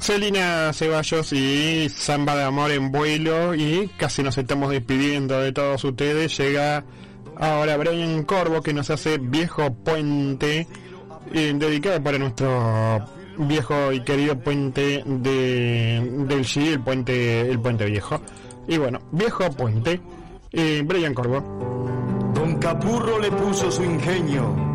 Celina Ceballos y Samba de Amor en Vuelo, y casi nos estamos despidiendo de todos ustedes. Llega ahora Brian Corvo, que nos hace Viejo Puente, dedicado para nuestro viejo y querido puente del G, el puente viejo. Y bueno, Viejo Puente, Brian Corvo. Don Capurro le puso su ingenio